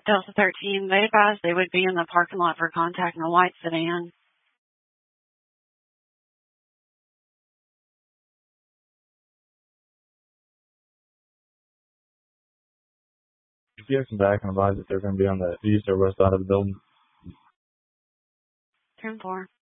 Delta 13, they advised they would be in the parking lot for contacting a white sedan. GPS come back and advise that they're going to be on the east or west side of the building. 10-4.